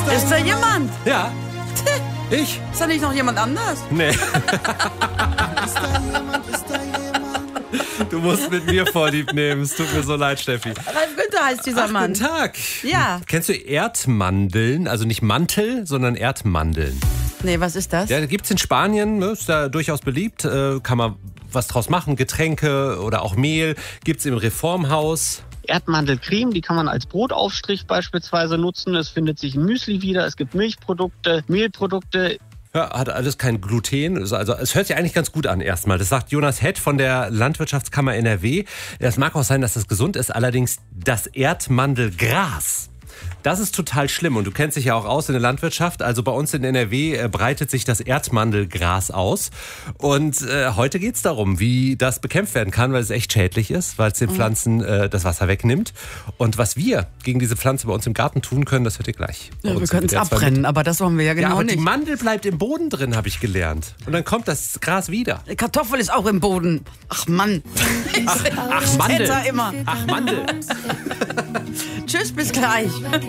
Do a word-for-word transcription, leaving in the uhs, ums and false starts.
Ist da jemand? Ja. Ich? Ist da nicht noch jemand anders? Nee. Ist da jemand, ist da jemand? Du musst mit mir Vorlieb nehmen. Es tut mir so leid, Steffi. Ralf Günther heißt dieser Ach, Mann. guten Tag. Ja. Kennst du Erdmandeln? Also nicht Mantel, sondern Erdmandeln. Nee, was ist das? Ja, gibt's in Spanien, ne, ist da durchaus beliebt. Äh, kann man was draus machen, Getränke oder auch Mehl. Gibt's im Reformhaus. Erdmandelcreme, die kann man als Brotaufstrich beispielsweise nutzen. Es findet sich in Müsli wieder. Es gibt Milchprodukte, Mehlprodukte. Ja, hat alles kein Gluten. Also es hört sich eigentlich ganz gut an erstmal. Das sagt Jonas Hett von der Landwirtschaftskammer N R W. Es mag auch sein, dass das gesund ist. Allerdings das Erdmandelgras, das ist total schlimm. Und du kennst dich ja auch aus in der Landwirtschaft. Also bei uns in N R W breitet sich das Erdmandelgras aus. Und äh, heute geht's darum, wie das bekämpft werden kann, weil es echt schädlich ist, weil es den Pflanzen äh, das Wasser wegnimmt. Und was wir gegen diese Pflanze bei uns im Garten tun können, das hört ihr gleich. Bei Ja, wir uns können es im W D R zwei abbrennen, aber das wollen wir ja mit. genau Ja, aber nicht. die Mandel bleibt im Boden drin, habe ich gelernt. Und dann kommt das Gras wieder. Kartoffel ist auch im Boden. Ach Mann. Ach, Mandel. Täter immer. Ach, Mandel. Tschüss, bis gleich.